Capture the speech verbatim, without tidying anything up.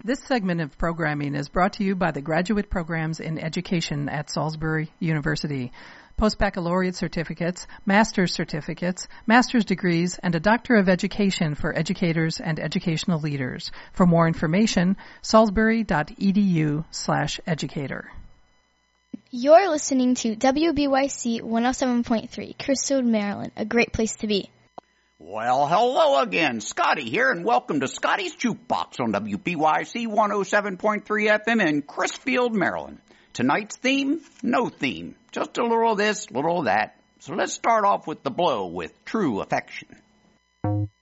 This segment of programming is brought to you by the Graduate Programs in Education at Salisbury University. Post-baccalaureate certificates, master's certificates, master's degrees, and a Doctor of Education for educators and educational leaders. For more information, salisbury.edu slash educator. You're listening to W B Y C one oh seven point three, Crestwood, Maryland, a great place to be. Well, hello again. Scotty here, and welcome to Scotty's Jukebox on W B Y C one oh seven point three F M in Crestfield, Maryland. Tonight's theme, no theme. Just a little of this, little of that. So let's start off with the blow with True Affection.